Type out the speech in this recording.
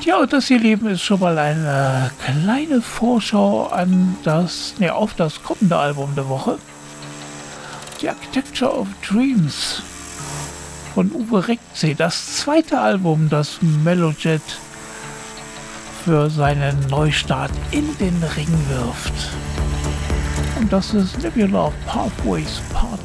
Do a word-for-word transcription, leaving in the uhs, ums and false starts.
Ja, und das, ihr Lieben, ist schon mal eine kleine Vorschau an das, ne, auf das kommende Album der Woche. The Architecture of Dreams von Uwe Rikzi, das zweite Album, das Melojet für seinen Neustart in den Ring wirft. Und das ist Nebula of Pathways Part